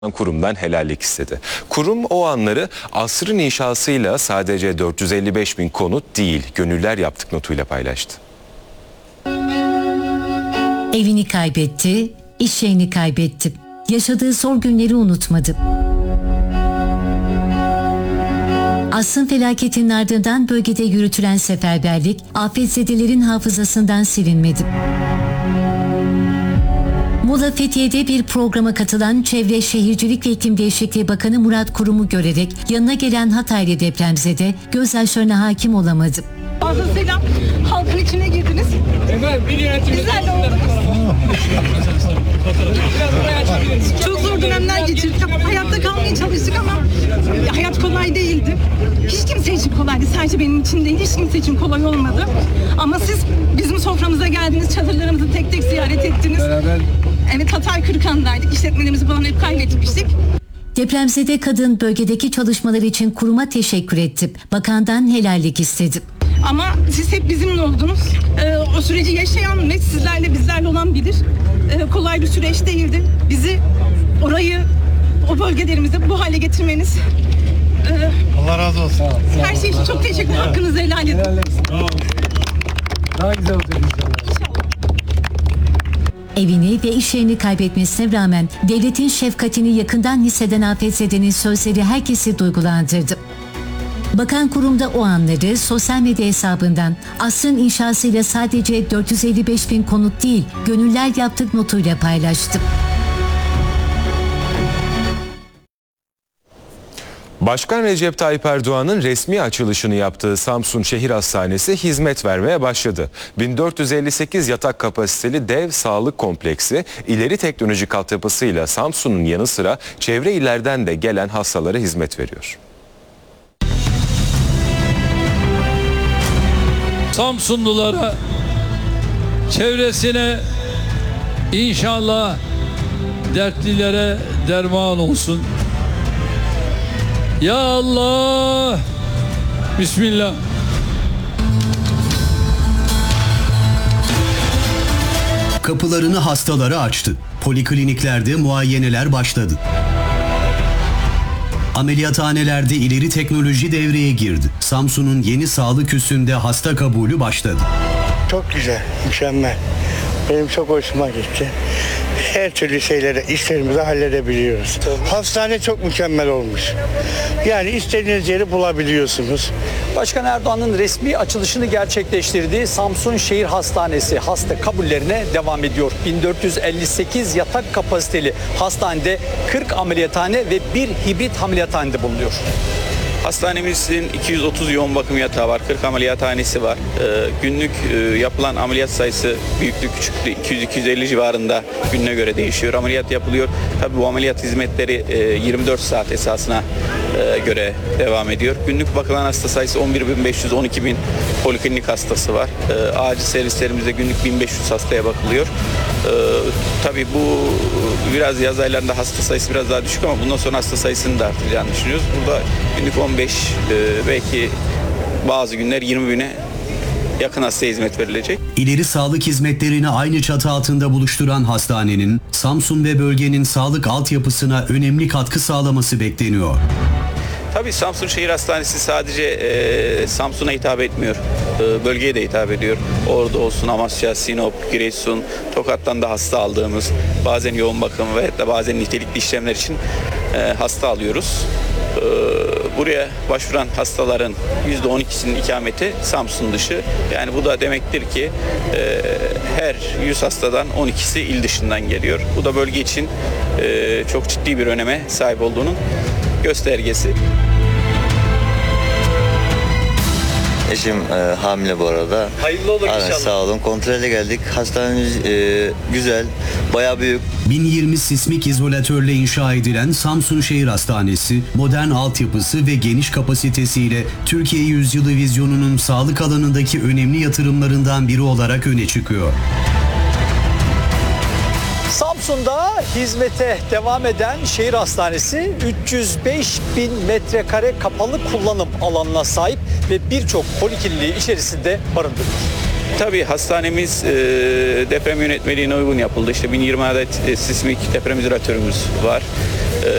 kurumdan helallik istedi. Kurum o anları asrın inşasıyla sadece 455 bin konut değil, gönüller yaptık notuyla paylaştı. Evini kaybetti, iş yerini kaybetti. Yaşadığı zor günleri unutmadı. Asrın felaketinin ardından bölgede yürütülen seferberlik, afetzedelerin hafızasından silinmedi. Muğla Fethiye'de bir programa katılan Çevre Şehircilik ve İklim Değişikliği Bakanı Murat Kurum'u görerek yanına gelen Hataylı depremzede gözyaşlarına hakim olamadı. Fazlasıyla halkın içine girdiniz. Güzel de oldunuz. Çok zor dönemler geçirdik. Hayatta kalmaya çalıştık ama hayat kolay değildi. Hiç kimse için kolaydı. Sadece benim için değil, hiç kimse için kolay olmadı. Ama siz bizim soframıza geldiniz, çadırlarımızı tek tek ziyaret ettiniz. Evet, Hatay Kırıkan'daydık. İşletmelerimizi falan hep kaybetmiştik. Depremzede kadın bölgedeki çalışmalar için kuruma teşekkür etti. Bakandan helallik istedi. Ama siz hep bizimle oldunuz. O süreci yaşayan ve sizlerle bizlerle olan bilir. Kolay bir süreç değildi. Bizi orayı, o bölgelerimizi bu hale getirmeniz. Allah razı olsun. Her şey için çok teşekkür ederim. Hakkınızı helal edin. Daha güzel olacak inşallah. Evini ve iş yerini kaybetmesine rağmen devletin şefkatini yakından hisseden afetzedenin sözleri herkesi duygulandırdı. Bakan kurumda o anları sosyal medya hesabından asrın inşasıyla sadece 455 bin konut değil, gönüller yaptık notuyla paylaştı. Başkan Recep Tayyip Erdoğan'ın resmi açılışını yaptığı Samsun Şehir Hastanesi hizmet vermeye başladı. 1458 yatak kapasiteli dev sağlık kompleksi ileri teknolojik altyapısıyla Samsun'un yanı sıra çevre illerden de gelen hastalara hizmet veriyor. Samsunlulara, çevresine inşallah dertlilere derman olsun. Ya Allah, Bismillah. Kapılarını hastalara açtı. Polikliniklerde muayeneler başladı. Ameliyathanelerde ileri teknoloji devreye girdi. Samsun'un yeni sağlık üssünde hasta kabulü başladı. Çok güzel, mükemmel. Benim çok hoşuma gitti. Her türlü şeyleri, işlerimizi halledebiliyoruz. Hastane çok mükemmel olmuş. Yani istediğiniz yeri bulabiliyorsunuz. Başkan Erdoğan'ın resmi açılışını gerçekleştirdiği Samsun Şehir Hastanesi hasta kabullerine devam ediyor. 1458 yatak kapasiteli hastanede 40 ameliyathane ve bir hibrit ameliyathanede bulunuyor. Hastanemizin 230 yoğun bakım yatağı var, 40 ameliyathanesi var. Günlük yapılan ameliyat sayısı büyüklü küçüklü 200-250 civarında gününe göre değişiyor. Ameliyat yapılıyor. Tabii bu ameliyat hizmetleri 24 saat esasına göre devam ediyor. Günlük bakılan hasta sayısı 11.500-12.000 poliklinik hastası var. Acil servislerimizde günlük 1500 hastaya bakılıyor. Tabii bu biraz yaz aylarında hasta sayısı biraz daha düşük ama bundan sonra hasta sayısını da artacağını düşünüyoruz. Burada günlük 15 belki bazı günler 20 bine yakın hastaya hizmet verilecek. İleri sağlık hizmetlerini aynı çatı altında buluşturan hastanenin Samsun ve bölgenin sağlık altyapısına önemli katkı sağlaması bekleniyor. Tabii Samsun Şehir Hastanesi sadece Samsun'a hitap etmiyor. Bölgeye de hitap ediyor. Ordu olsun, Amasya, Sinop, Giresun, Tokat'tan da hasta aldığımız, bazen yoğun bakım ve hatta bazen nitelikli işlemler için hasta alıyoruz. Buraya başvuran hastaların %12'sinin ikameti Samsun dışı. Yani bu da demektir ki her 100 hastadan 12'si il dışından geliyor. Bu da bölge için çok ciddi bir öneme sahip olduğunun göstergesi. Eşim hamile bu arada. Hayırlı olur inşallah. Sağ olun. Kontrole geldik. Hastanemiz güzel, bayağı büyük. 1020 sismik izolatörle inşa edilen Samsun Şehir Hastanesi, modern altyapısı ve geniş kapasitesiyle Türkiye Yüzyılı vizyonunun sağlık alanındaki önemli yatırımlarından biri olarak öne çıkıyor. Samsun'da hizmete devam eden şehir hastanesi 305 bin metrekare kapalı kullanım alanına sahip ve birçok polikliniği içerisinde barındırıyor. Tabii hastanemiz deprem yönetmeliğine uygun yapıldı. İşte 1020 adet sismik deprem izolatörümüz var.